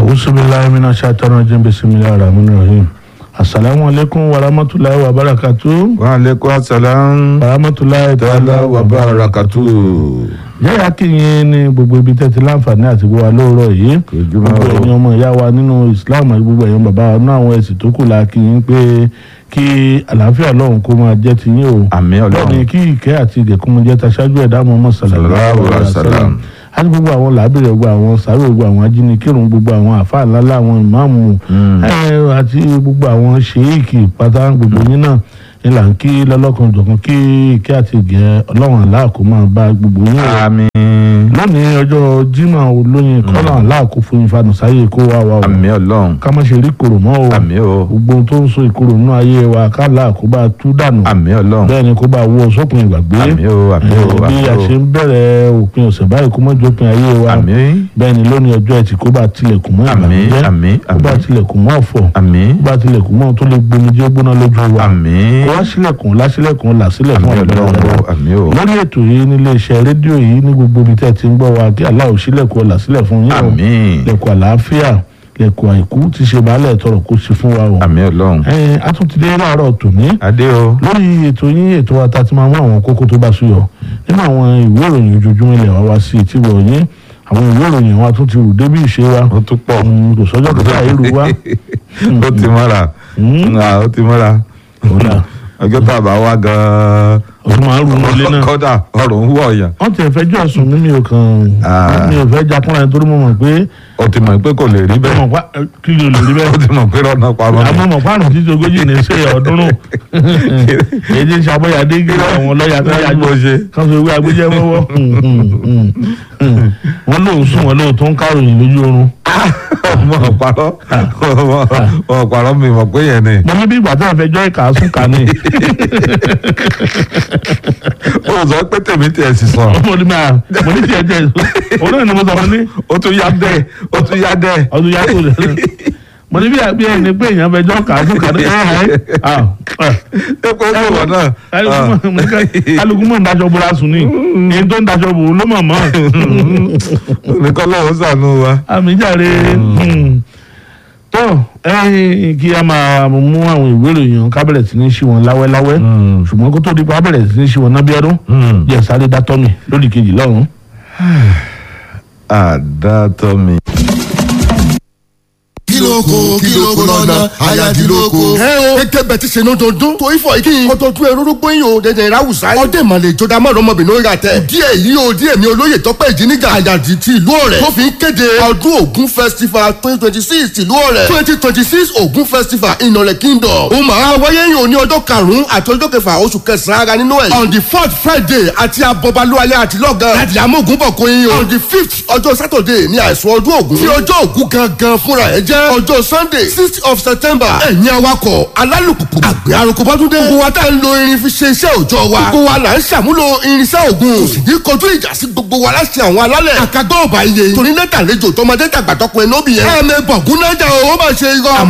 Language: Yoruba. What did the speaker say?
Auzubillahi minash-shaytanir-rajim. Bismillahir-rahmanir-rahim. Assalamu alaikum wa rahmatullahi wa barakatuh. Wa alaikum assalam Wa rahmatullahi ta'ala wa barakatuh. Yẹ́yà kìyìn ní gbogbo ibi tẹ́tí láǹfààní àti gbogbo wa lóòrọ̀ yìí. Gbogbo ẹ̀yin ọmọ ìyá wa nínú Islam àti gbogbo ẹ̀yin bàbá wa nínú àwọn ẹ̀sìn tó kù la kìyìn pé kí àlàáfíà Ọlọ́run kó máa jẹ́ ti yín o. Àmín Ọlọ́run. Bẹ́ẹ̀ni kí ìkẹ́ àti ìgẹ̀kún máa jẹ́ taṣáájú ẹ̀dá Muhammad sallallahu alaihi wasallam. Àti gbogbo àwọn làbẹ̀rẹ̀ gbogbo àwọn sàárè gbogbo àwọn ajínigbérun gbogbo àwọn àfáà ńláńlá àwọn ìmáàmù àti gbogbo àwọn ṣèyíkì pátá gbogbo yín náà ìlà ń kí lọ́lọ́kan jọ̀kan kí ìkẹ́ àti ìgẹ̀ Ọlọ́run Allah kó máa bá gbogbo yín o. Àmín. Lónìí ọjọ́ Jímọ̀ olóyin kọ́lá Allah kó fún ifá nùsáyè kó wá wa o. Àmín Ọlọ́run. Ká má ṣe rí kòrò mọ́ o. Àmín o. Gbogbo ohun tó ń so ìkorò nínú ayé wa kálá kó bá tú dànù. Àmín Ọlọ́run. Bẹ́ẹ̀ ni kó bá wọ sópin ìgbàgbé. Àmín o, àmín o, Bí àmín a o. ṣe ń bẹ̀rẹ̀ òpin ọ̀sẹ̀ báyìí kó má jópin ayé wa. Àmín. Bẹ́ẹ̀ ni lónìí ọjọ́ Ẹtì kó bá tilẹ̀kùn mọ́ Àmín, ìbànújẹ́. àmín, Kó bá àmín. tilẹ̀kùn mọ́ ọ̀fọ̀. Àmín. Kó bá tilẹ̀kùn mọ́ tó lè gbomijé gbóná lójú wa. Àmín. Kó wá sílẹ̀kùn lásílẹ̀kùn làsílẹ̀ fún Àmín ọ̀dọ́ Ọlọ́run. Àmín o. lórí ètò yìí nílé iṣẹ́ rédíò yìí ní gbogbo ibi tẹ́ ti ń gbọ́ wa kí aláwọ̀ sílẹ̀kùn ọ̀là sílẹ̀ fún yín o. Àmín. lẹ̀kùn àlàáfíà lẹ̀kùn àìkú ti ṣe baálẹ̀ tọrọ kó sí fún wa o. Àmín Ọlọ́run. a tún ti dé láàárọ̀ tòní Adé o. lórí ètò yín ètò wa ta ti máa mú àwọn kókó tó bá súyọ nínú àwọn ìwé ìròyìn ojoojúmọ́ ilẹ̀ wa wá sí etí wọ̀ yín àwọn ìwé ìròyìn wa tún ti rù débi ìṣe wa Ó tún pọ̀. kò sọ́jọ́ tó bá èrò wa. Ó ti mọ́ra. Ó ti mọ́ra. Ọ̀la. Ọjọ́ tá a bá wá gan-an. ọdún máa ń rún ilé náà. Kọ́dà ọ̀rọ̀ ń wọ̀ yàn. wọ́n ti fẹjọ́ ẹ̀sùn ní mi ò kàn mi ò fẹ́ jakúnra nítorí mo mọ̀ pé Ó ti mọ̀ pé kò lè rí bẹ́ẹ̀. ọmọ pa kí ló lè rí Ó bẹ́ẹ̀. ti mọ̀ pé rọ́nà pamọ́. àmọ́ ọmọ pààrùn títí ogójì ní ṣe ọ̀ọ́dúnrún èyí ń ṣàbọ̀yàdé gé àwọn lọ́ọ̀yà kan yájú Bó ṣe. kan so ewé agbẹ́jẹ́ wọ́wọ́ wọ́n lóun sùn wọ́n lóun tó ń káròyìn lójú oorun. Mọ̀ parọ́ mi mọ̀ pé yẹn ni. mo ní bí ìgbà tí wọ́n fẹjọ́ ìkà sùn kà ní. Ó sọ pé tèmi tiẹ̀ sì sọ. mo ní tiẹ̀ tiẹ̀ òun náà ni mo sọ fún ní Ó tún yá dẹ́. Ó tún yá dẹ́. ọdún yàtọ̀ rẹ̀ mo ní bí ẹni pé èèyàn fẹjọ́ kà sùn kà ní. Ẹ pé ó wọ̀ náà. kálukú mọ̀ ń daṣọ bora sùn ní èyí tó ń daṣọ bò ló mọ̀ mọ́. Nìkan lọ́wọ́ sànú wa. àmì jàre tó kí a máa mú àwọn ìwé ìròyìn ká bẹ̀rẹ̀ sí ní ṣí wọn láwẹ́láwẹ́ ṣùgbọ́n kó tó di pa bẹ̀rẹ̀ sí ní ṣí wọn nábíọ́dún jẹ́ sáré dátọ́ mi lórí kejì lọ́rùn. Àdátọ́mi. kílókò lọ́nà ayadilóko. gẹ́gẹ́ bẹ́ẹ̀ ti ṣe ní ọdọọdún tó ifọ̀ yìí ọdọọdún ẹ̀rọ gbóyin o dẹ̀dẹ̀ ìráwùsá. ọdẹ ìmàlẹ̀ ìjọba mọ̀rọ̀ ọmọbìnrin ó yà tẹ̀. díẹ̀ yìí o díẹ̀ mi olóyè tọ́pẹ́ ìjíniga àyàdì ti ìlú ọ̀rẹ́. tó fi ń kéde ọdún Ògún festival 2026 ìlú ọ̀rẹ́. 2026 Ògún festival ìnọ̀rẹ̀ kingdom. ó máa wáyé yìí o ní ọjọ́ karùn-ún àti ọjọ́ kẹfà oṣù kẹsàn-án ara nínú ẹ̀. on the 4th Friday àti abọ́balúwalẹ̀ àti lọ́gán. láti amógun bọ̀ kóyin o. on the 5th ọjọ́ Saturday ní àìsùn ọdún Ògún. tí ọjọ́ Ògún gangan fúnra ẹ̀ jẹ́ ọjọ́ Sunday 6th of September. ẹ̀yin awakọ̀ alálùpùpù àgbẹ̀ aroko bọ́dúndé. gbogbo wa tá ń lo irin fi ṣe iṣẹ́ òòjọ́ wa. gbogbo wa là ń ṣàmúlò irinṣẹ́ Ògún. kò sì ní kojú ìjà sí gbogbo wa láti àwọn alálẹ̀. àkàgbọ́ ọ̀bà iye. torí lẹ́tà lẹ́jọ́ tọmọdé tàgbà tọkùnrin lóbìyẹn. ẹ̀ẹ́mẹ̀ bọ̀gún náà jà o ó máa ṣe irọ́.